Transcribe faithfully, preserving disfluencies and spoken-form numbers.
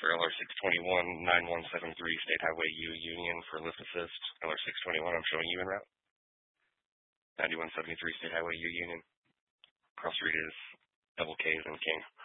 for L R six twenty-one, nine one seven three State Highway U Union for lift assist. L R six twenty-one, I'm showing you en route. ninety-one seventy-three State Highway U Union. Cross read is double K's and King.